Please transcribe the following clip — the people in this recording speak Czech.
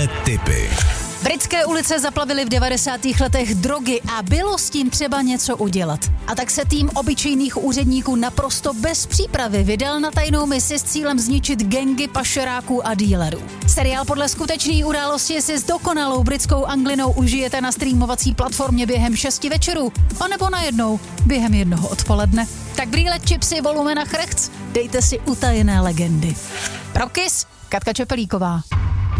Naše tipy. Britské ulice zaplavily v 90. letech drogy a bylo s tím třeba něco udělat. A tak se tým obyčejných úředníků naprosto bez přípravy vydal na tajnou misi s cílem zničit gangy pašeráků a dílerů. Seriál podle skutečné události si s dokonalou britskou anglinou užijete na streamovací platformě během 6 večerů, anebo najednou během 1 odpoledne. Tak brýle, čipsy, volumen a chrechc, dejte si utajené legendy. Pro KISS, Katka Čepelíková.